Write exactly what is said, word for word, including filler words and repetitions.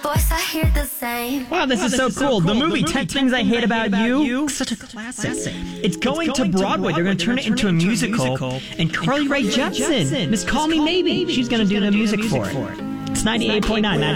voice, I hear the same. Wow, this, wow, is, this so is so cool. cool. The movie, the movie ten Things I Hate About, about You, you, such a classic. classic. It's, going it's going to Broadway. To Broadway. They're going to turn it into a musical. musical. And Carly Rae Jepsen, Miss Call Me Maybe, she's going to do the music for it. It's ninety-eight point nine.